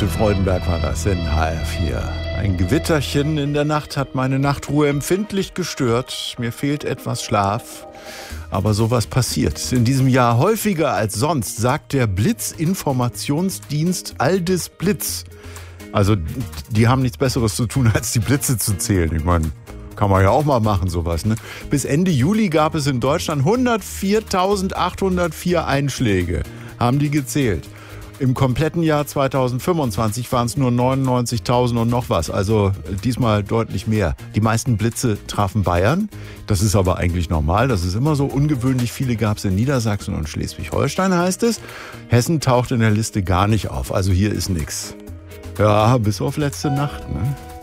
Ute Freudenberg war das in HR4. Ein Gewitterchen in der Nacht hat meine Nachtruhe empfindlich gestört. Mir fehlt etwas Schlaf. Aber sowas passiert in diesem Jahr häufiger als sonst, sagt der Blitzinformationsdienst Aldis Blitz. Also die haben nichts Besseres zu tun, als die Blitze zu zählen. Ich meine, kann man ja auch mal machen, sowas, ne? Bis Ende Juli gab es in Deutschland 104.804 Einschläge, haben die gezählt. Im kompletten Jahr 2025 waren es nur 99.000 und noch was, also diesmal deutlich mehr. Die meisten Blitze trafen Bayern, das ist aber eigentlich normal, das ist immer so. Ungewöhnlich viele gab es in Niedersachsen und Schleswig-Holstein, heißt es. Hessen taucht in der Liste gar nicht auf, also hier ist nichts. Ja, bis auf letzte Nacht, ne?